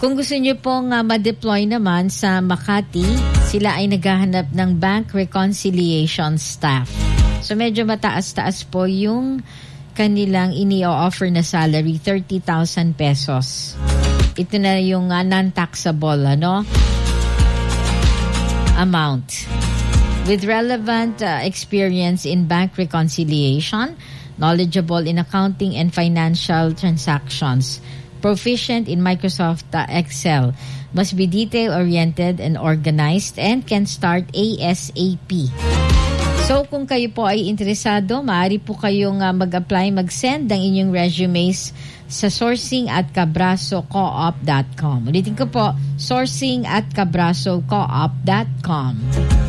Kung gusto nyo pong ma-deploy naman sa Makati, sila ay naghahanap ng bank reconciliation staff. So medyo mataas-taas po yung kanilang ini-offer na salary, 30,000 pesos. Ito na yung non-taxable amount. With relevant experience in bank reconciliation, knowledgeable in accounting and financial transactions, proficient in Microsoft Excel, must be detail-oriented and organized, and can start ASAP. So kung kayo po ay interesado, maaari po kayong mag-apply, mag-send ang inyong resumes sa sourcing@cabrasocoop.com. Ulitin ko po, sourcing@cabrasocoop.com.